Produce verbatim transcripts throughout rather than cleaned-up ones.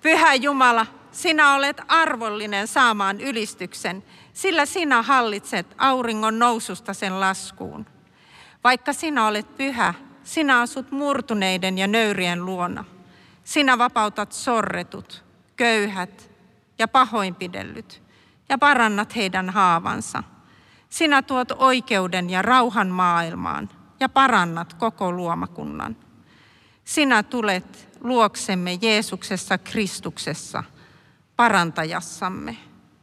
Pyhä Jumala, sinä olet arvollinen saamaan ylistyksen, sillä sinä hallitset auringon noususta sen laskuun. Vaikka sinä olet pyhä, sinä asut murtuneiden ja nöyrien luona. Sinä vapautat sorretut, köyhät ja pahoinpidellyt ja parannat heidän haavansa. Sinä tuot oikeuden ja rauhan maailmaan ja parannat koko luomakunnan. Sinä tulet luoksemme Jeesuksessa Kristuksessa, parantajassamme.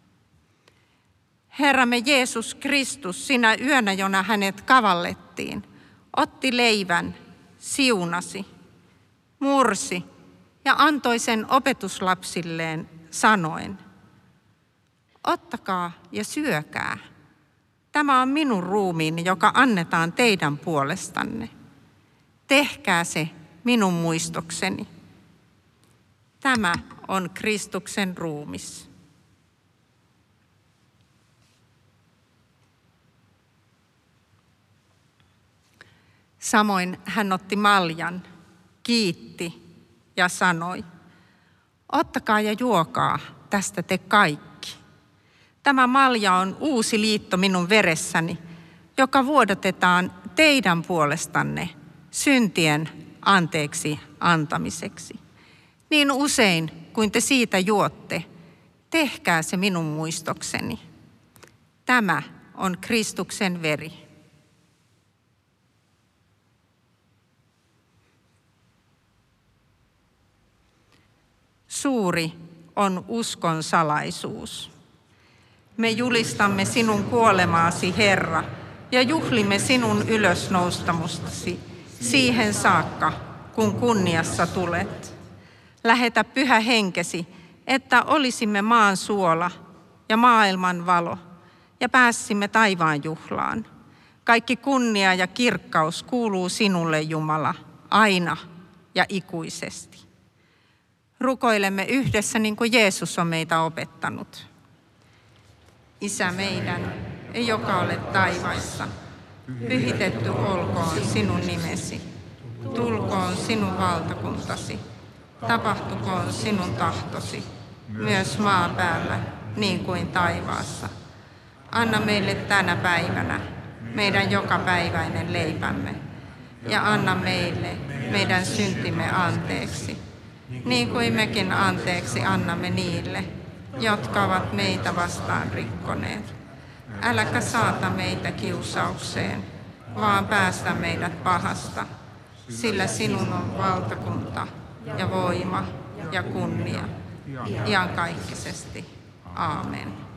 Herramme Jeesus Kristus, sinä yönä, jona hänet kavallettiin, otti leivän, siunasi, mursi ja antoi sen opetuslapsilleen sanoen: ottakaa ja syökää. Tämä on minun ruumiini, joka annetaan teidän puolestanne. Tehkää se minun muistokseni. Tämä on Kristuksen ruumis. Samoin hän otti maljan, kiitti ja sanoi: ottakaa ja juokaa tästä te kaikki. Tämä malja on uusi liitto minun veressäni, joka vuodatetaan teidän puolestanne syntien anteeksi antamiseksi. Niin usein kuin te siitä juotte, tehkää se minun muistokseni. Tämä on Kristuksen veri. Suuri on uskon salaisuus. Me julistamme sinun kuolemaasi, Herra, ja juhlimme sinun ylösnoustamustasi siihen saakka, kun kunniassa tulet. Lähetä Pyhä Henkesi, että olisimme maan suola ja maailman valo ja pääsimme taivaan juhlaan. Kaikki kunnia ja kirkkaus kuuluu sinulle, Jumala, aina ja ikuisesti. Rukoilemme yhdessä niin kuin Jeesus on meitä opettanut. Isä meidän, joka olet taivaissa, pyhitetty olkoon sinun nimesi. Tulkoon sinun valtakuntasi. Tapahtukoon sinun tahtosi, myös maan päällä, niin kuin taivaassa. Anna meille tänä päivänä meidän jokapäiväinen leipämme, ja anna meille meidän syntimme anteeksi, niin kuin mekin anteeksi annamme niille, jotka ovat meitä vastaan rikkoneet. Äläkä saata meitä kiusaukseen, vaan päästä meidät pahasta, sillä sinun on valtakunta ja voima ja kunnia iankaikkisesti. Aamen.